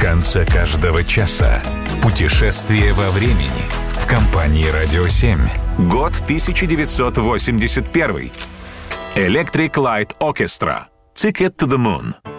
конце каждого часа. Путешествие во времени в компании «Радио 7». Год 1981. Electric Light Orchestra. Ticket to the Moon.